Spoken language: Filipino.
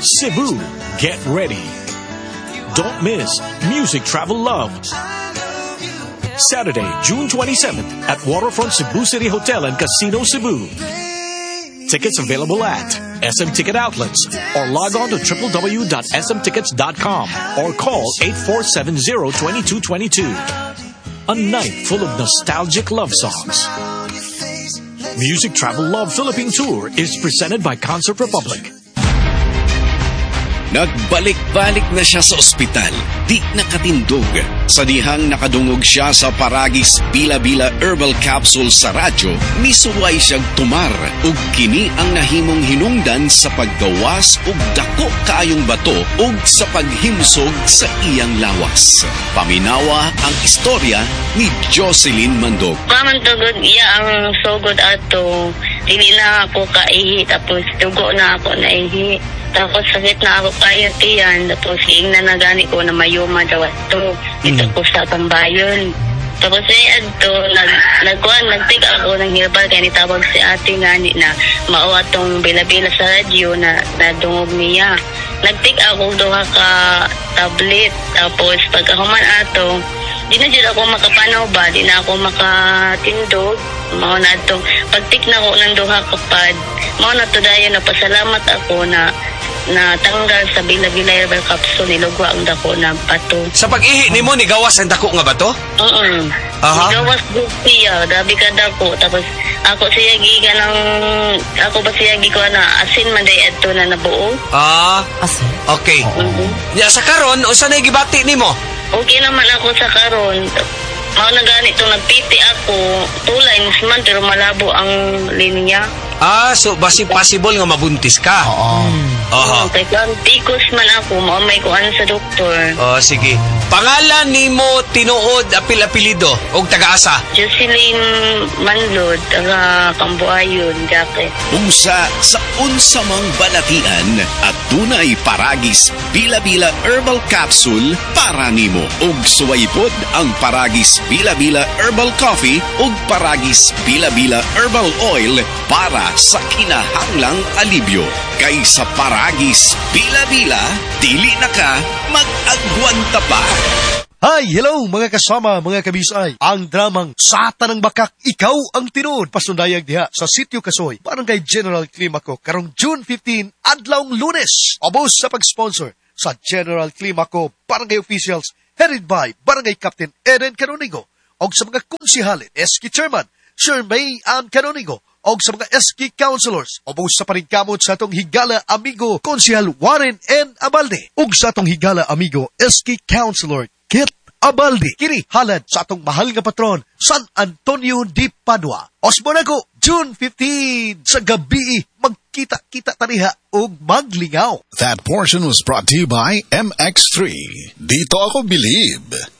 Cebu, get ready. Don't miss Music Travel Love. Saturday, June 27th at Waterfront Cebu City Hotel and Casino Cebu. Tickets available at SM Ticket Outlets or log on to www.smtickets.com or call 8470-2222. A night full of nostalgic love songs. Music Travel Love Philippine Tour is presented by Concert Republic. Nagbalik-balik na siya sa ospital, di nakatindog. Sa dihang nakadungog siya sa Paragis Bila-Bila Herbal Capsule sa radyo, misuway siyang tumar ug kini ang nahimong hinungdan sa paggawas ug dako kaayong bato ug sa paghimsog sa iyang lawas. Paminawa ang istorya ni Jocelyn Mandog. Pamantugod iya ang sugod ato, dili na ako kaihi, tapos dugo na ako naihi. Tapos sakit na ako kayo tiyan. Tapos hiing na nagani ko na mayuma daw ito. Ito po sa Tambayon. Tapos adto nagtig ako ng herbal kaya nitawag si ate ngani na mao atong bila-bila sa radyo na nadungog niya. Nagtig ako duha ka tablet. Tapos pagkahuman ato, di na dyan ako makapanaw ba, di na ako makatindog. Mao na atong pagtik na ko ng duha kapad. Mao na to dayon na pasalamat ako na tanggal sa Bila-Bila Herbal Capsule, nilugwa ang dako na bato. Sa pag-ihi ni mo, nigawas ang dako nga bato? Nigawas siya, gabi ka dako. Tapos ako siya giga ng, ako ba siya giga na asin man day adto na nabuo. Asin? Okay. Ya, sa karon, o saan gibati ni mo? Okay naman ako sa karon. Mao na ganito, nagpiti ako, tulay nisman, pero malabo ang linya. So possible nga mabuntis ka? Kaya tikos man ako, maumay ko ano sa doktor. Sige. Pangalan ni mo tinuod, apil-apilido, o taga-asa? Jocelyn Manlod, taga Cambuayon, Jacket. Unsa sa unsamang balatian at dunay Paragis Bila-Bila Herbal Capsule para nimo. Ug suwaypod ang Paragis Bila-Bila Herbal Coffee ug Paragis Bila-Bila Herbal Oil para sa kinahanglang alibyo. Kay sa Paragis Bila-Bila, dili na ka mag-agwanta pa. Hi, hello mga kasama, mga kabisay. Ang dramang Sata ng Bakak, Ikaw ang Tinuod, pasundayag diha sa Sitio Kasoy, Barangay General Climaco, karong June 15, adlawng Lunes. Obos sa pag-sponsor sa General Climaco Barangay Officials, headed by Barangay Captain Eden Canonigo, og sa mga konsihalin, SK Chairman Shermay Ann Canonigo, og sa mga SK Councilors, obos sa paningkamot sa atong higala amigo Konsihal Warren N. Abalde, og sa atong higala amigo SK Councilor Kit Abalde. Kini halad sa atong mahal nga patron, San Antonio de Padua. Osborne ako, June 15 sa gabi, magkita-kita taniha og maglingaw. That portion was brought to you by MX3. Dito ako believe.